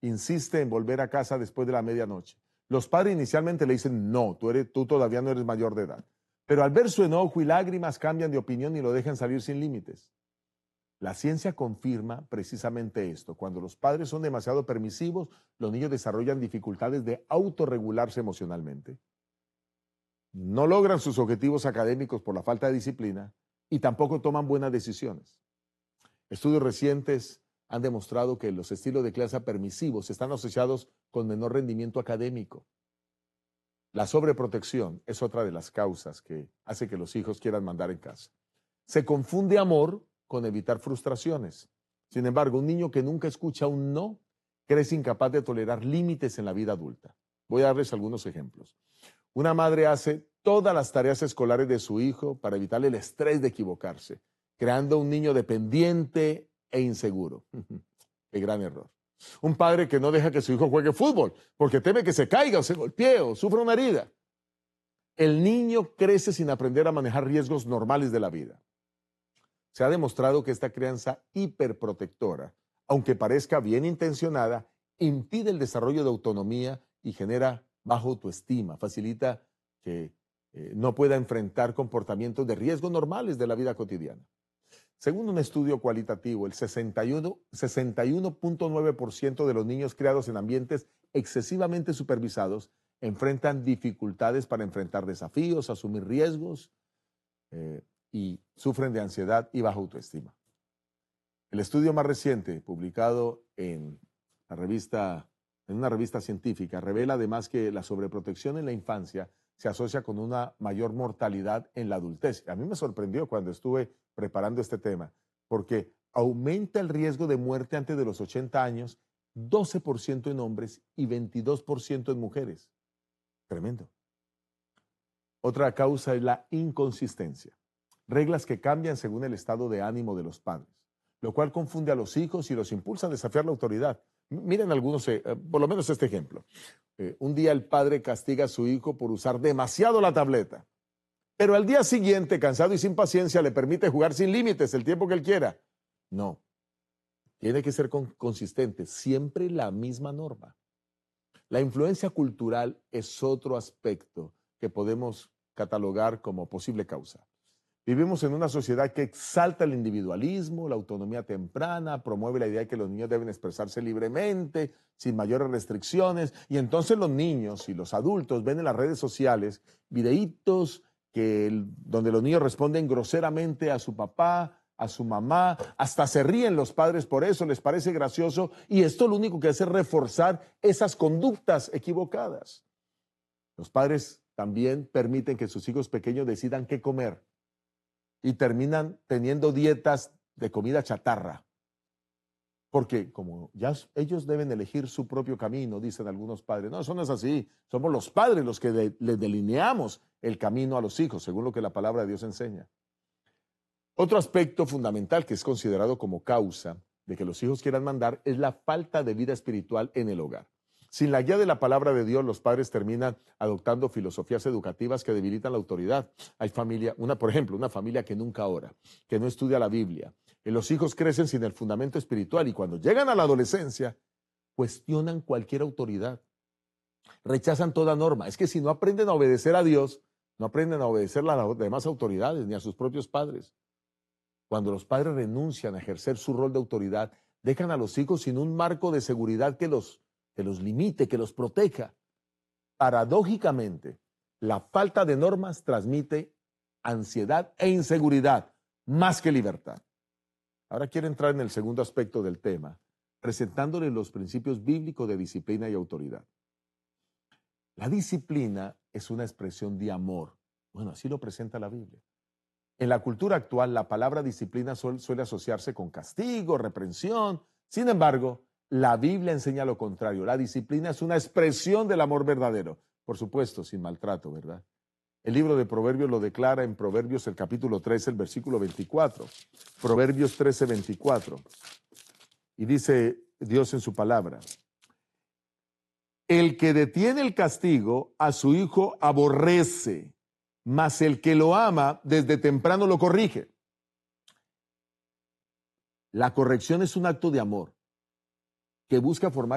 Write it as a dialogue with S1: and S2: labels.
S1: insiste en volver a casa después de la medianoche. Los padres inicialmente le dicen, no, tú todavía no eres mayor de edad. Pero al ver su enojo y lágrimas cambian de opinión y lo dejan salir sin límites. La ciencia confirma precisamente esto. Cuando los padres son demasiado permisivos, los niños desarrollan dificultades de autorregularse emocionalmente. No logran sus objetivos académicos por la falta de disciplina y tampoco toman buenas decisiones. Estudios recientes han demostrado que los estilos de crianza permisivos están asociados con menor rendimiento académico. La sobreprotección es otra de las causas que hace que los hijos quieran mandar en casa. Se confunde amor con evitar frustraciones. Sin embargo, un niño que nunca escucha un no crece incapaz de tolerar límites en la vida adulta. Voy a darles algunos ejemplos. Una madre hace todas las tareas escolares de su hijo para evitarle el estrés de equivocarse, creando un niño dependiente e inseguro. Qué gran error. Un padre que no deja que su hijo juegue fútbol porque teme que se caiga o se golpee o sufra una herida. El niño crece sin aprender a manejar riesgos normales de la vida. Se ha demostrado que esta crianza hiperprotectora, aunque parezca bien intencionada, impide el desarrollo de autonomía y genera baja autoestima, facilita que no pueda enfrentar comportamientos de riesgo normales de la vida cotidiana. Según un estudio cualitativo, el 61.9% de los niños criados en ambientes excesivamente supervisados enfrentan dificultades para enfrentar desafíos, asumir riesgos y sufren de ansiedad y baja autoestima. El estudio más reciente, publicado en una revista científica, revela además que la sobreprotección en la infancia se asocia con una mayor mortalidad en la adultez. A mí me sorprendió cuando estuve preparando este tema, porque aumenta el riesgo de muerte antes de los 80 años, 12% en hombres y 22% en mujeres. Tremendo. Otra causa es la inconsistencia. Reglas que cambian según el estado de ánimo de los padres, lo cual confunde a los hijos y los impulsa a desafiar la autoridad. Miren algunos, por lo menos este ejemplo. Un día el padre castiga a su hijo por usar demasiado la tableta, pero al día siguiente, cansado y sin paciencia, le permite jugar sin límites el tiempo que él quiera. No, tiene que ser consistente, siempre la misma norma. La influencia cultural es otro aspecto que podemos catalogar como posible causa. Vivimos en una sociedad que exalta el individualismo, la autonomía temprana, promueve la idea de que los niños deben expresarse libremente, sin mayores restricciones, y entonces los niños y los adultos ven en las redes sociales videitos donde los niños responden groseramente a su papá, a su mamá, hasta se ríen los padres por eso, les parece gracioso, y esto lo único que hace es reforzar esas conductas equivocadas. Los padres también permiten que sus hijos pequeños decidan qué comer, y terminan teniendo dietas de comida chatarra. Porque como ya ellos deben elegir su propio camino, dicen algunos padres. No, eso no es así. Somos los padres los que les delineamos el camino a los hijos, según lo que la palabra de Dios enseña. Otro aspecto fundamental que es considerado como causa de que los hijos quieran mandar es la falta de vida espiritual en el hogar. Sin la guía de la palabra de Dios, los padres terminan adoptando filosofías educativas que debilitan la autoridad. Hay por ejemplo, una familia que nunca ora, que no estudia la Biblia. Los hijos crecen sin el fundamento espiritual y cuando llegan a la adolescencia, cuestionan cualquier autoridad. Rechazan toda norma. Es que si no aprenden a obedecer a Dios, no aprenden a obedecer a las demás autoridades ni a sus propios padres. Cuando los padres renuncian a ejercer su rol de autoridad, dejan a los hijos sin un marco de seguridad que los limite, que los proteja. Paradójicamente, la falta de normas transmite ansiedad e inseguridad más que libertad. Ahora quiero entrar en el segundo aspecto del tema, presentándole los principios bíblicos de disciplina y autoridad. La disciplina es una expresión de amor. Bueno, así lo presenta la Biblia. En la cultura actual, la palabra disciplina suele asociarse con castigo, reprensión. Sin embargo, la Biblia enseña lo contrario. La disciplina es una expresión del amor verdadero. Por supuesto, sin maltrato, ¿verdad? El libro de Proverbios lo declara en Proverbios el capítulo 13, el versículo 24. Proverbios 13, 24. Y dice Dios en su palabra: el que detiene el castigo a su hijo aborrece, mas el que lo ama desde temprano lo corrige. La corrección es un acto de amor que busca formar